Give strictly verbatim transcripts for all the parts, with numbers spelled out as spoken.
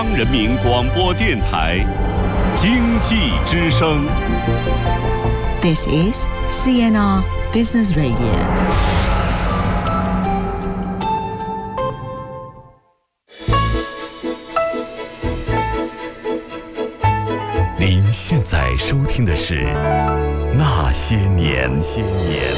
人民广播电台经济之声。 This is C N R Business Radio。 您现在收听的是《那些年》。些年。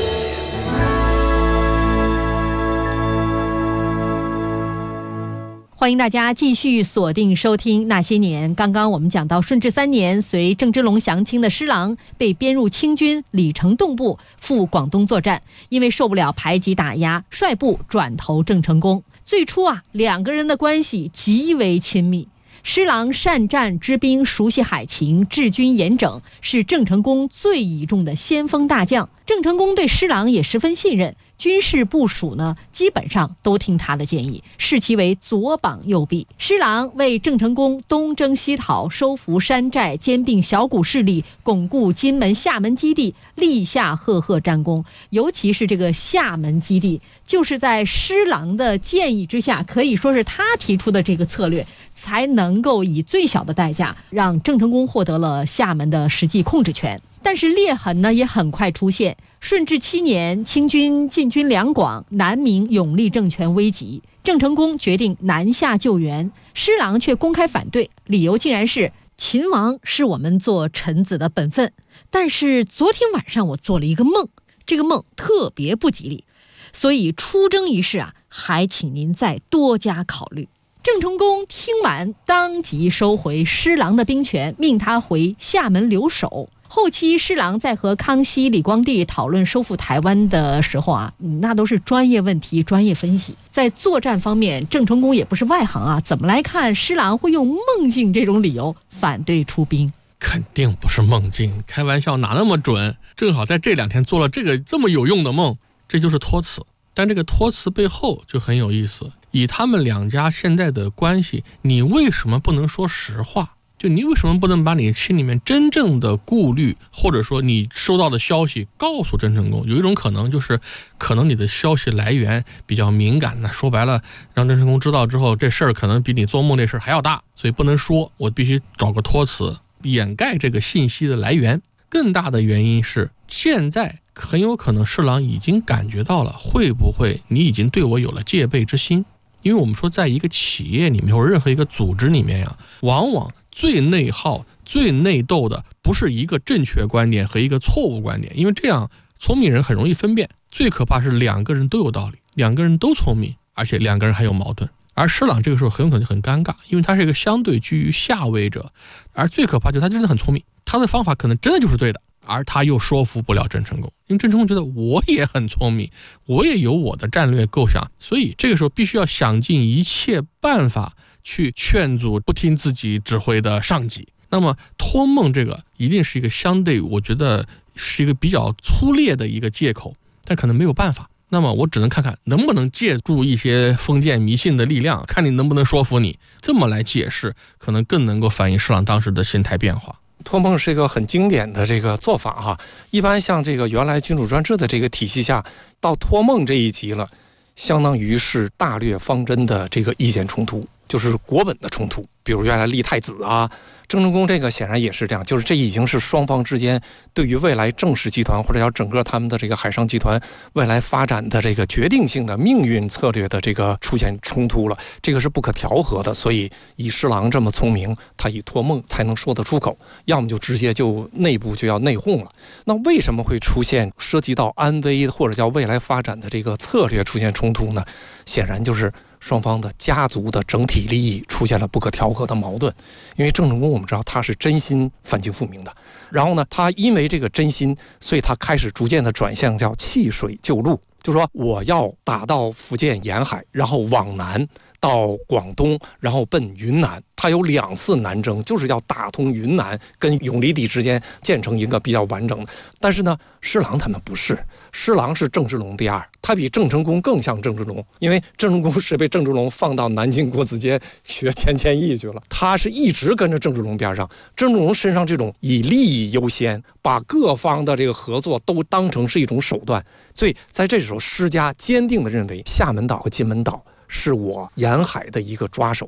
欢迎大家继续锁定收听那些年。刚刚我们讲到顺治三年，随郑芝龙降清的施琅被编入清军李成栋部，赴广东作战。因为受不了排挤打压，率部转投郑成功。最初啊，两个人的关系极为亲密。施琅善战知兵，熟悉海情，治军严整，是郑成功最倚重的先锋大将。郑成功对施琅也十分信任，军事部署呢，基本上都听他的建议，视其为左膀右臂。施琅为郑成功东征西讨，收服山寨，兼并小股势力，巩固金门、厦门基地，立下赫赫战功。尤其是这个厦门基地，就是在施琅的建议之下，可以说是他提出的这个策略，才能够以最小的代价让郑成功获得了厦门的实际控制权。但是裂痕呢也很快出现。顺治七年，清军进军两广，南明永历政权危急，郑成功决定南下救援，施琅却公开反对，理由竟然是秦王是我们做臣子的本分，但是昨天晚上我做了一个梦，这个梦特别不吉利，所以出征一事啊，还请您再多加考虑。郑成功听完，当即收回施琅的兵权，命他回厦门留守。后期施琅在和康熙、李光地讨论收复台湾的时候啊，那都是专业问题、专业分析。在作战方面，郑成功也不是外行啊，怎么来看施琅会用梦境这种理由反对出兵？ 肯定不是梦境，开玩笑哪那么准？正好在这两天做了这个这么有用的梦，这就是托词。但这个托词背后就很有意思，以他们两家现在的关系，你为什么不能说实话？就你为什么不能把你心里面真正的顾虑，或者说你收到的消息告诉郑成功？有一种可能就是可能你的消息来源比较敏感呢，说白了让郑成功知道之后，这事儿可能比你做梦这事儿还要大，所以不能说，我必须找个托词掩盖这个信息的来源。更大的原因是现在很有可能施琅已经感觉到了，会不会你已经对我有了戒备之心？因为我们说在一个企业里面或者任何一个组织里面呀，往往最内耗、最内斗的不是一个正确观点和一个错误观点，因为这样聪明人很容易分辨。最可怕是两个人都有道理，两个人都聪明，而且两个人还有矛盾。而施琅这个时候很有可能很尴尬，因为他是一个相对居于下位者，而最可怕就是他真的很聪明，他的方法可能真的就是对的，而他又说服不了郑成功，因为郑成功觉得我也很聪明，我也有我的战略构想，所以这个时候必须要想尽一切办法去劝阻不听自己指挥的上级。那么托梦这个一定是一个相对我觉得是一个比较粗劣的一个借口，但可能没有办法，那么我只能看看能不能借助一些封建迷信的力量，看你能不能说服你，这么来解释可能更能够反映施琅当时的心态变化。 托梦是一个很经典的这个做法哈，一般像这个原来君主专制的这个体系下，到托梦这一级了，相当于是大略方针的这个意见冲突，就是国本的冲突。比如原来立太子啊，郑成功这个显然也是这样，就是这已经是双方之间对于未来郑氏集团或者叫整个他们的这个海上集团未来发展的这个决定性的命运策略的这个出现冲突了，这个是不可调和的。所以以施琅这么聪明，他以托梦才能说得出口，要么就直接就内部就要内讧了。那为什么会出现涉及到安危或者叫未来发展的这个策略出现冲突呢？显然就是双方的家族的整体利益出现了不可调和的矛盾。因为郑成功我们知道他是真心反清复明的，然后呢他因为这个真心，所以他开始逐渐的转向叫弃水救陆，就是说我要打到福建沿海，然后往南到广东，然后奔云南。他有两次南征，就是要打通云南跟永历帝之间建成一个比较完整的。但是呢，施琅他们不是，施琅是郑芝龙第二，他比郑成功更像郑芝龙，因为郑成功是被郑芝龙放到南京国子监学钱谦益去了，他是一直跟着郑芝龙边上。郑芝龙身上这种以利益优先，把各方的这个合作都当成是一种手段，所以在这时候施家坚定地认为厦门岛和金门岛是我沿海的一个抓手，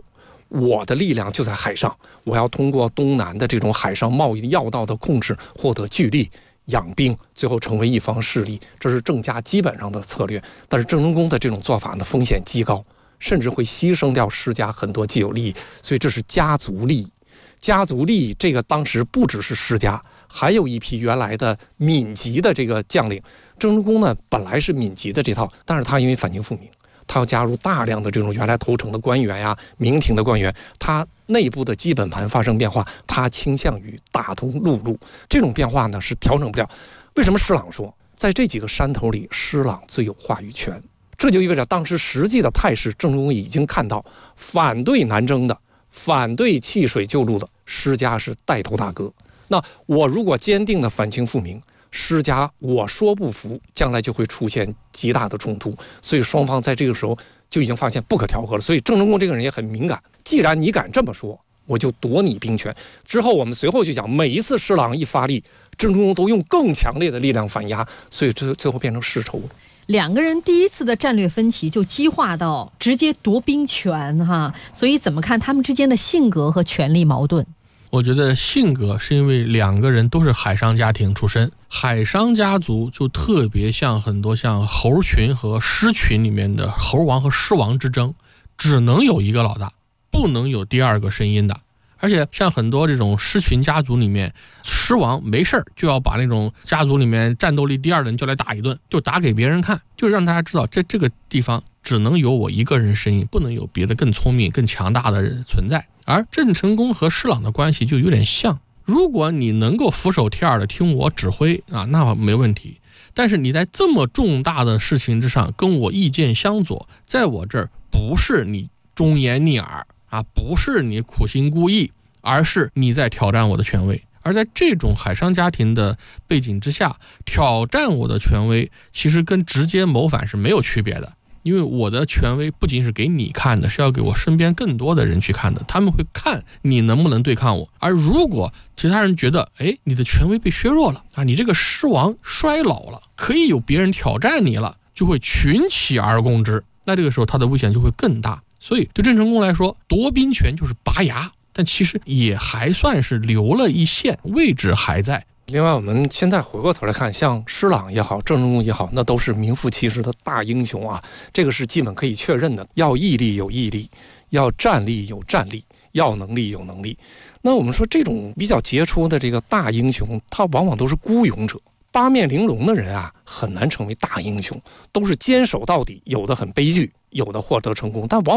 我的力量就在海上，我要通过东南的这种海上贸易要道的控制，获得巨利，养兵，最后成为一方势力，这是郑家基本上的策略。但是郑成功的这种做法呢，风险极高，甚至会牺牲掉施家很多既有利益，所以这是家族利益。家族利益这个当时不只是施家，还有一批原来的闽籍的这个将领。郑成功呢本来是闽籍的这套，但是他因为反清复明，他要加入大量的这种原来投诚的官员呀、明廷的官员，他内部的基本盘发生变化，他倾向于打通陆路，这种变化呢是调整不了。为什么施琅说在这几个山头里，施琅最有话语权？这就意味着当时实际的态势，郑成功已经看到，反对南征的、反对弃水救陆的施家是带头大哥。那我如果坚定的反清复明，施家我说不服，将来就会出现极大的冲突。所以双方在这个时候就已经发现不可调和了。所以郑成功这个人也很敏感，既然你敢这么说，我就夺你兵权。之后我们随后就讲，每一次施琅一发力，郑成功都用更强烈的力量反压，所以这最后变成世仇了。 两个人第一次的战略分歧就激化到直接夺兵权哈，所以怎么看他们之间的性格和权力矛盾？ 我觉得性格是因为两个人都是海商家庭出身，海商家族就特别像很多像猴群和狮群里面的猴王和狮王之争，只能有一个老大，不能有第二个声音的。而且像很多这种狮群家族里面，狮王没事就要把那种家族里面战斗力第二的人就来打一顿，就打给别人看，就让大家知道在这个地方只能有我一个人声音，不能有别的更聪明更强大的人存在。而郑成功和施琅的关系就有点像，如果你能够俯首帖耳的听我指挥啊，那没问题。但是你在这么重大的事情之上跟我意见相左，在我这儿不是你忠言逆耳啊，不是你苦心孤诣，而是你在挑战我的权威。而在这种海商家庭的背景之下，挑战我的权威其实跟直接谋反是没有区别的。因为我的权威不仅是给你看的，是要给我身边更多的人去看的，他们会看你能不能对抗我。而如果其他人觉得，哎，你的权威被削弱了啊，你这个狮王衰老了，可以有别人挑战你了，就会群起而攻之，那这个时候他的危险就会更大。所以对郑成功来说，夺兵权就是拔牙，但其实也还算是留了一线，位置还在。 另外我们现在回过头来看，像施琅也好，郑成功也好，那都是名副其实的大英雄啊，这个是基本可以确认的。要毅力有毅力，要战力有战力，要能力有能力。那我们说这种比较杰出的这个大英雄，他往往都是孤勇者，八面玲珑的人啊，很难成为大英雄，都是坚守到底，有的很悲剧，有的获得成功，但往往